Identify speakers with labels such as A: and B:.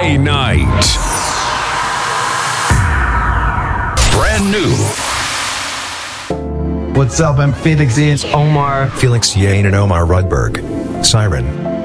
A: Friday night. Brand new.
B: What's up? I'm Felix Yane.
C: Omar.
D: Felix Yane and Omar Rudberg. Siren.